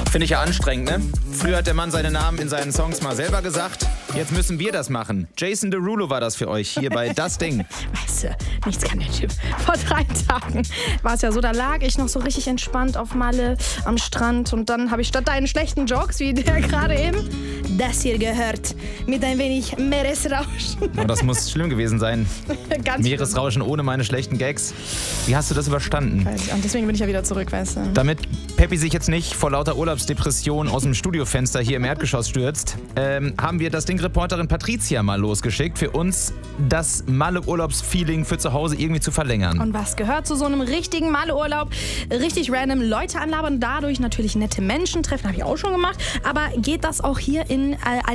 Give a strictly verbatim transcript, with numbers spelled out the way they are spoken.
Finde ich ja anstrengend, ne? Früher hat der Mann seinen Namen in seinen Songs mal selber gesagt. Jetzt müssen wir das machen. Jason Derulo war das für euch hier bei Das Ding. Weißt du, nichts kann der Typ. Vor drei Tagen war es ja so, da lag ich noch so richtig entspannt auf Malle am Strand und dann habe ich statt deinen schlechten Jokes, wie der gerade eben, das hier gehört. Mit ein wenig Meeresrauschen. Oh, das muss schlimm gewesen sein. Ganz Meeresrauschen ohne meine schlechten Gags. Wie hast du das überstanden? schlimm. Und deswegen bin ich ja wieder zurück, weißt du. Damit Peppi sich jetzt nicht vor lauter Urlaubsdepression aus dem Studiofenster hier im Erdgeschoss stürzt, ähm, haben wir das Ding-Reporterin Patricia mal losgeschickt, für uns das Malle-Urlaubsfeeling für zu Hause irgendwie zu verlängern. Und was gehört zu so einem richtigen Malle-Urlaub? Richtig random Leute anlabern, dadurch natürlich nette Menschen treffen, habe ich auch schon gemacht. Aber geht das auch hier in äh,